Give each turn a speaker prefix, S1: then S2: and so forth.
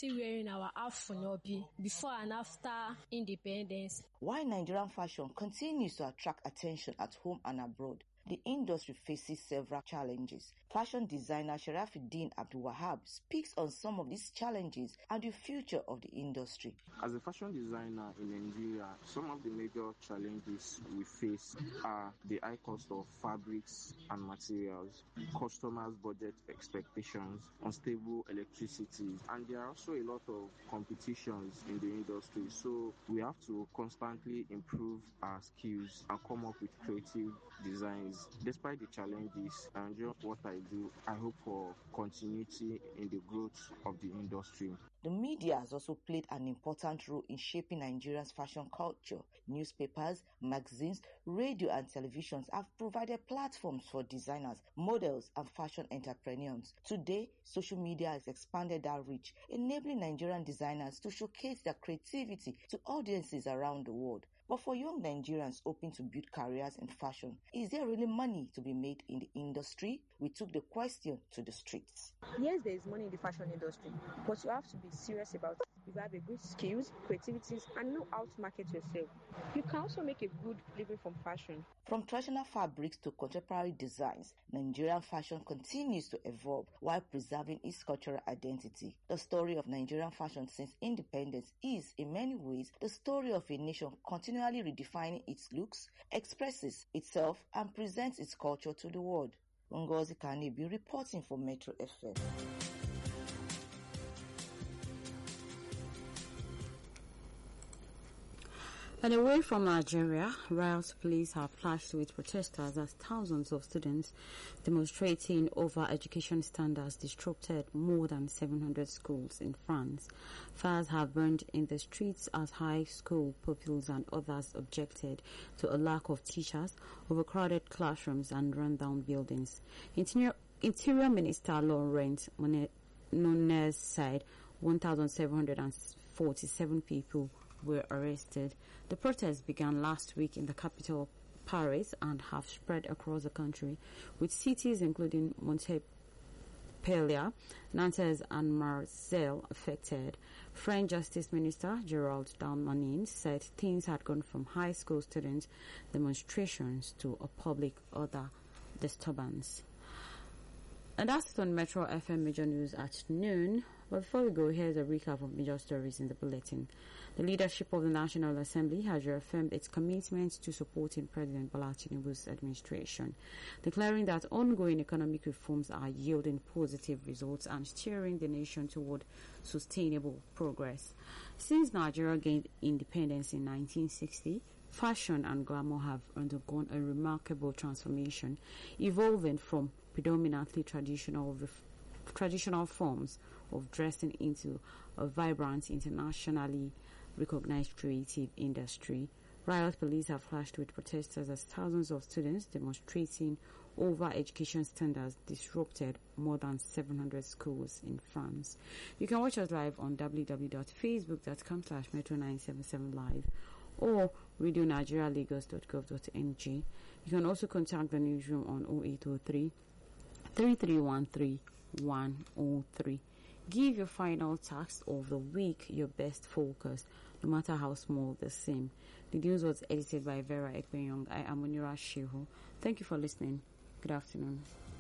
S1: still wearing our afunobi before and after independence.
S2: While Nigerian fashion continues to attract attention at home and abroad, the industry faces several challenges. Fashion designer Sharafuddin Abdul Wahab speaks on some of these challenges and the future of the industry.
S3: As a fashion designer in Nigeria, some of the major challenges we face are the high cost of fabrics and materials, customers' budget expectations, unstable electricity, and there are also a lot of competitions in the industry. So we have to constantly improve our skills and come up with creative designs. Despite the challenges, I enjoy what I do. I hope for continuity in the growth of the industry.
S2: The media has also played an important role in shaping Nigeria's fashion culture. Newspapers, magazines, radio and televisions have provided platforms for designers, models and fashion entrepreneurs. Today, social media has expanded our reach, enabling Nigerian designers to showcase their creativity to audiences around the world. But for young Nigerians hoping to build careers in fashion, is there really money to be made in the industry? We took the question to the streets.
S4: Yes, there is money in the fashion industry, but you have to be serious about it. If you have a good skills, creativities, and know how to market yourself, you can also make a good living from fashion.
S2: From traditional fabrics to contemporary designs, Nigerian fashion continues to evolve while preserving its cultural identity. The story of Nigerian fashion since independence is, in many ways, the story of a nation continually redefining its looks, expresses itself, and presents its culture to the world. Ngozi Kanibi reporting for Metro FM.
S5: And away from Nigeria, Riot police have clashed with protesters as thousands of students demonstrating over education standards disrupted more than 700 schools in France. Fires have burned in the streets as high school pupils and others objected to a lack of teachers, overcrowded classrooms and run-down buildings. Interior Minister Laurent Nunez said 1,747 people were arrested. The protests began last week in the capital, Paris, and have spread across the country, with cities including Montpellier, Nantes, and Marseille affected. French Justice Minister Gerald Darmanin said things had gone from high school student demonstrations to a public order disturbance. And that's it on Metro FM Major News at noon. But before we go, here's a recap of major stories in the bulletin. The leadership of the National Assembly has reaffirmed its commitment to supporting President Bola Tinubu's administration, declaring that ongoing economic reforms are yielding positive results and steering the nation toward sustainable progress. Since Nigeria gained independence in 1960, fashion and glamour have undergone a remarkable transformation, evolving from predominantly traditional forms of dressing into a vibrant, internationally recognized creative industry. Riot police have clashed with protesters as thousands of students demonstrating over education standards disrupted more than 700 schools in France. You can watch us live on www.facebook.com/metro977live or radionigerialagos.gov.ng. You can also contact the newsroom on 0803 3313-103. Give your final task of the week your best focus, no matter how small the same. The news was edited by Vera Ekpenyong. I am Munira Shehu. Thank you for listening. Good afternoon.